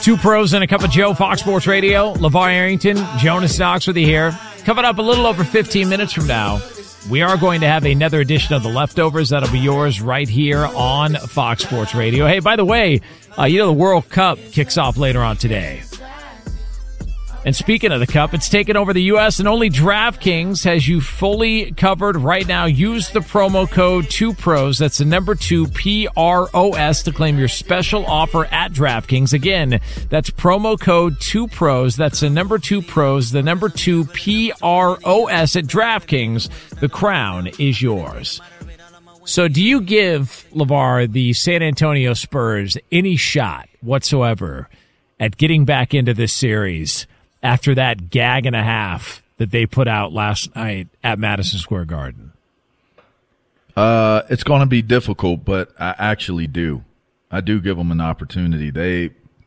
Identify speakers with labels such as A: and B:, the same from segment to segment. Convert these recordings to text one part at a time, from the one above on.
A: Two pros and a cup of Joe, Fox Sports Radio. LeVar Arrington, Jonas Knox with you here. Coming up a little over 15 minutes from now, we are going to have another edition of The Leftovers. That'll be yours right here on Fox Sports Radio. Hey, by the way, the World Cup kicks off later on today. And speaking of the Cup, it's taken over the U.S. and only DraftKings has you fully covered right now. Use the promo code 2PROS. That's the number 2, PROS, to claim your special offer at DraftKings. Again, that's promo code 2PROS. That's the number 2 pros, the number 2 PROS at DraftKings. The crown is yours. So do you give, LeVar, the San Antonio Spurs any shot whatsoever at getting back into this series after that gag and a half that they put out last night at Madison Square Garden?
B: It's going to be difficult, but I actually do. I do give them an opportunity. They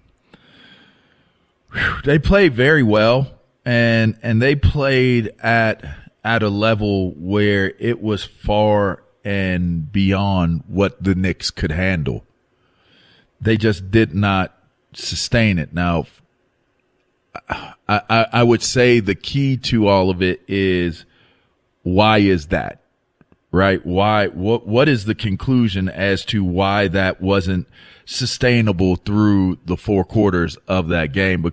B: played very well, and they played at a level where it was far and beyond what the Knicks could handle. They just did not sustain it. Now, I would say the key to all of it is, why is that, right? Why? What is the conclusion as to why that wasn't sustainable through the 4 quarters of that game?